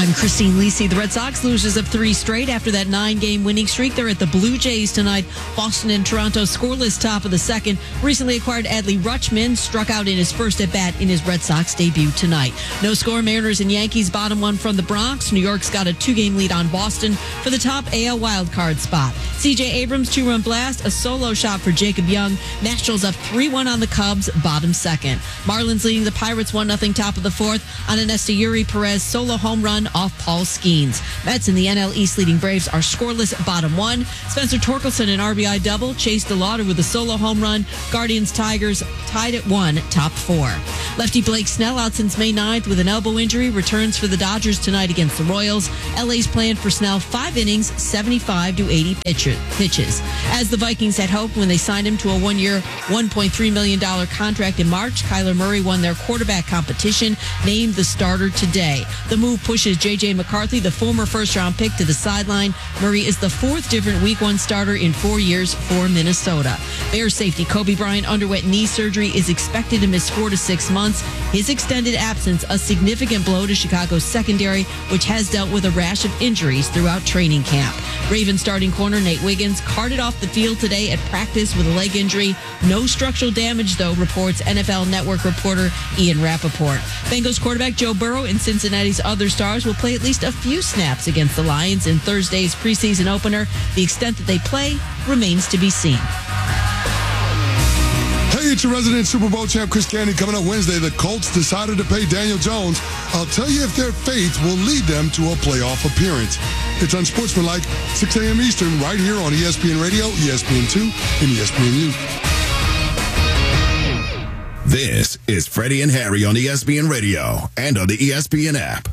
I'm Christine Lisi. The Red Sox losers of 3 straight after that 9-game winning streak. They're at the Blue Jays tonight. Boston and Toronto scoreless top of the second. Recently acquired Adley Rutschman struck out in his first at-bat in his Red Sox debut tonight. No score, Mariners and Yankees bottom one from the Bronx. New York's got a 2-game lead on Boston for the top AL wildcard spot. C.J. Abrams, 2-run blast, a solo shot for Jacob Young. Nationals up 3-1 on the Cubs, bottom second. Marlins leading the Pirates 1-0 top of the fourth on an Esteury Perez solo home run off Paul Skeens. Mets in the NL East leading Braves are scoreless bottom one. Spencer Torkelson an RBI double. Chase DeLauder with a solo home run. Guardians Tigers tied at 1, top 4. Lefty Blake Snell out since May 9th with an elbow injury returns for the Dodgers tonight against the Royals. LA's planned for Snell 5 innings, 75 to 80 pitches. As the Vikings had hoped when they signed him to a 1-year, $1.3 million contract in March, Kyler Murray won their quarterback competition, named the starter today. The move pushes J.J. McCarthy, the former first-round pick, to the sideline. Murray is the 4th different Week 1 starter in 4 years for Minnesota. Bears safety Kobe Bryant underwent knee surgery, is expected to miss 4 to 6 months. His extended absence, a significant blow to Chicago's secondary, which has dealt with a rash of injuries throughout training camp. Ravens starting corner Nate Wiggins carted off the field today at practice with a leg injury. No structural damage, though, reports NFL Network reporter Ian Rappaport. Bengals quarterback Joe Burrow and Cincinnati's other stars will play at least a few snaps against the Lions in Thursday's preseason opener. The extent that they play remains to be seen. Hey, it's your resident Super Bowl champ, Chris Candy. Coming up Wednesday, the Colts decided to pay Daniel Jones. I'll tell you if their faith will lead them to a playoff appearance. It's Unsportsmanlike, 6 a.m. Eastern, right here on ESPN Radio, ESPN2, and ESPNU. This is Freddie and Harry on ESPN Radio and on the ESPN app.